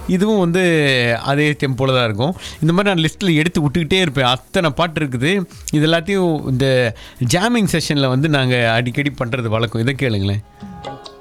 இதுவும் வந்து அதே டெம்போல தான் இருக்கும். இந்த மாதிரி நான் லிஸ்ட்டில் எடுத்து விட்டுக்கிட்டே இருப்பேன். அத்தனை பாட்டு இருக்குது. இது எல்லாத்தையும் இந்த ஜாமிங் செஷனில் வந்து நாங்கள் அடிக்கடி பண்ணுறது வழக்கம். இதை கேளுங்களேன்.